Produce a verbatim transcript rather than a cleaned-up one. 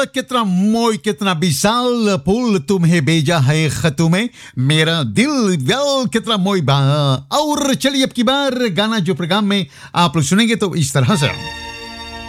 कितना मोय कितना विशाल पुल तुम्हें भेजा है खतों में, मेरा दिल वेल कितना मोय बा। और चलिए अब की बार गाना जो प्रोग्राम में आप लोग सुनेंगे तो इस तरह से